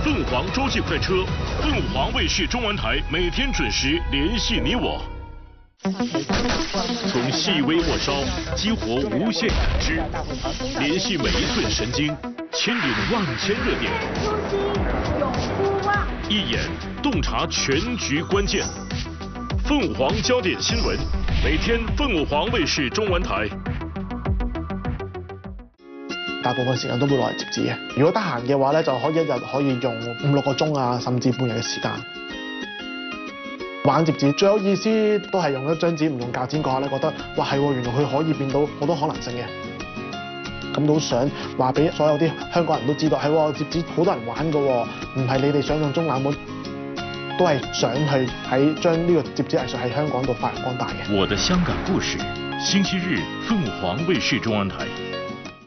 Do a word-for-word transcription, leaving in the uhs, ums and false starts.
凤凰洲际快车，凤凰卫视中文台每天准时联系你我。从细微末梢激活无限感知，联系每一寸神经，牵引万千热点。 初心永不忘。 一眼洞察全局关键。凤凰焦点新闻，每天凤凰卫視中文台。 大部分時間都會攞嚟折紙嘅。如果得閒嘅話咧，就可以一日可以用五六個鐘啊，甚至半日嘅時間。玩折紙最有意思都係用一張紙唔用鉸剪嗰下咧，覺得哇係喎，原來佢可以變到好多可能性嘅。咁都想話俾所有啲香港人都知道，係喎，折紙好多人玩㗎喎，唔係你哋想象中冷門，都係想去喺將呢個折紙藝術喺香港度發揚光大嘅。 我的香港故事，星期日鳳凰衛視中文台。